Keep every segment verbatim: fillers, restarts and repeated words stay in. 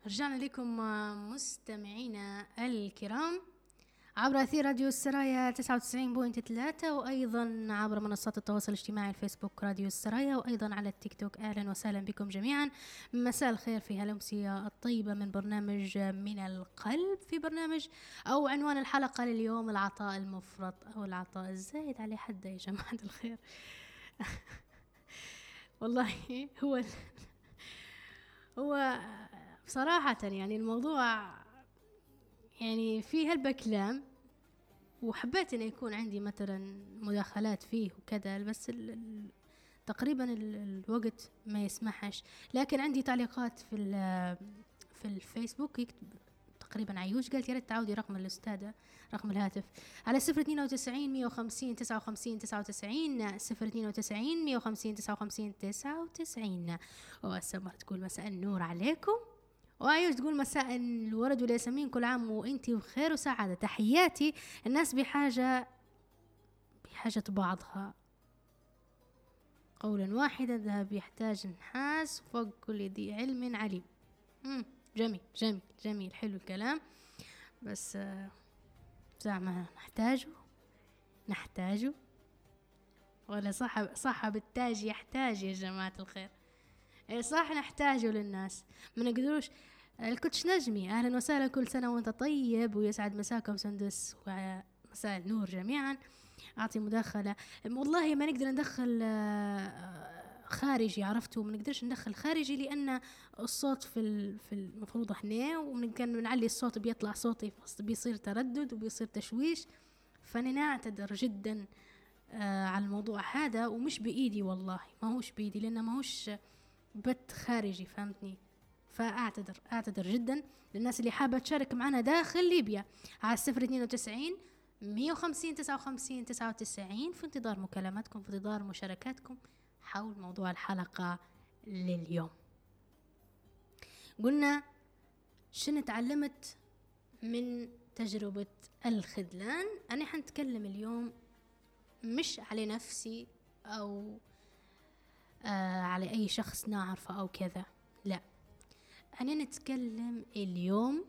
رجعنا لكم مستمعينا الكرام عبر أثير راديو السرايا تسعة وتسعين فاصلة ثلاثة، وأيضا عبر منصات التواصل الاجتماعي الفيسبوك راديو السرايا، وأيضا على التيك توك. أهلا وسهلا بكم جميعا، مساء الخير في هالأمسية الطيبة من برنامج من القلب، في برنامج أو عنوان الحلقة لليوم العطاء المفرط أو العطاء الزايد على حد يا جماعة الخير. والله هو هو بصراحة يعني الموضوع يعني فيه هالبكلام، وحبيت أن يكون عندي مثلا مداخلات فيه وكذا، بس ال ال تقريبا ال الوقت ما يسمحش. لكن عندي تعليقات في في الفيسبوك، يكتب تقريبا عيوش قالت يا ريت تعودي رقم الأستاذة رقم الهاتف على صفر اثنين وتسعين مية وخمسين تسعة وخمسين تسعة وتسعين صفر اثنين وتسعين مية وخمسين تسعة وخمسين تسعة وتسعين. وسمر تقول مساء النور عليكم، وعيوش تقول مساء الورد والياسمين، كل عام وانتي بخير وسعادة، تحياتي. الناس بحاجة بحاجة بعضها، قولا واحدا الذهب يحتاج نحاس، فوق كل ذي علم عليم. مم. جميل جميل جميل، حلو الكلام، بس زعما نحتاجه نحتاجه ولا صاحب صاحب التاج يحتاج يا جماعة الخير. ايه صح، نحتاجه للناس، ما نقدروش. الكوتش نجمي اهلا وسهلا، كل سنة وانت طيب ويسعد مساكم سندس ومساء النور جميعا. اعطي مداخلة، والله ما نقدر ندخل خارجي، عرفتوا ما نقدرش ندخل خارجي لان الصوت في في المفروض هنا، وممكن نعلي الصوت بيطلع صوتي بيصير تردد وبيصير تشويش، فانا نعتذر جدا آه على الموضوع هذا، ومش بايدي والله، ما هوش بايدي لانه ما هوش بث خارجي، فهمتني؟ فاعتذر اعتذر جدا للناس اللي حابه تشارك معنا داخل ليبيا على صفر اثنين وتسعين مية وخمسين تسعة وخمسين تسعة وتسعين، في انتظار مكالماتكم، في انتظار مشاركاتكم حول موضوع الحلقة لليوم. قلنا شنو تعلمت من تجربة الخذلان. أنا حنتكلم اليوم مش على نفسي أو آه على أي شخص نعرفه أو كذا، لا، أنا نتكلم اليوم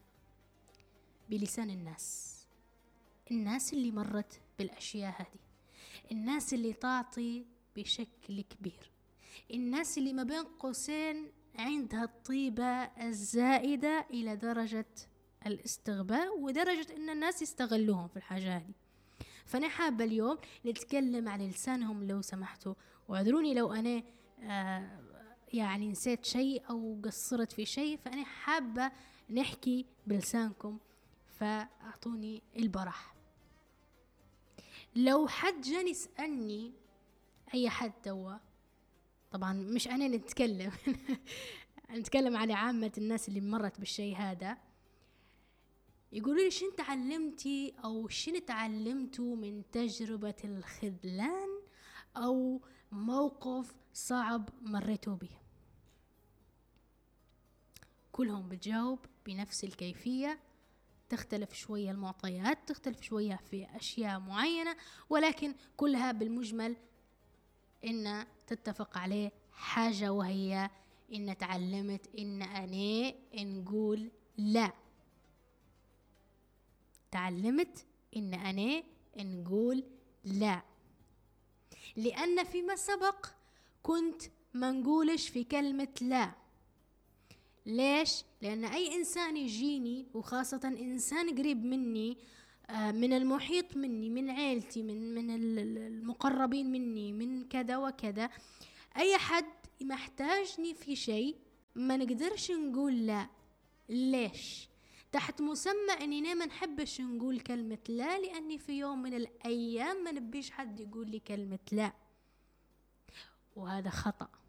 بلسان الناس، الناس اللي مرت بالأشياء هذه، الناس اللي تعطي بشكل كبير، الناس اللي ما بين قوسين عندها الطيبة الزائدة إلى درجة الاستغباء ودرجة أن الناس يستغلوهم في الحاجة هذه. فأنا حابة اليوم نتكلم عن لسانهم لو سمحتوا، واعذروني لو أنا آه يعني نسيت شيء أو قصرت في شيء، فأنا حابة نحكي بلسانكم، فأعطوني البرح. لو حد جاني يسألني، أي حد توا، طبعا مش أنا نتكلم نتكلم على عامة الناس اللي مرت بالشيء هذا، يقولوا لي شن تعلمتي أو شن تعلمتوا من تجربة الخذلان أو موقف صعب مريتوا به. كلهم بتجاوب بنفس الكيفية، تختلف شوية المعطيات، تختلف شوية في أشياء معينة، ولكن كلها بالمجمل إن تتفق عليه حاجة، وهي إن تعلمت إن أنا نقول لا. تعلمت إن أنا نقول لا، لأن فيما سبق كنت ما نقولش في كلمة لا. ليش؟ لأن أي إنسان يجيني، وخاصة إنسان قريب مني من المحيط مني، من عيلتي، من من المقربين مني، من كذا وكذا، أي حد محتاجني في شيء ما نقدرش نقول لا. ليش؟ تحت مسمى أننا ما نحبش نقول كلمة لا، لأني في يوم من الأيام ما نبيش حد يقول لي كلمة لا، وهذا خطأ.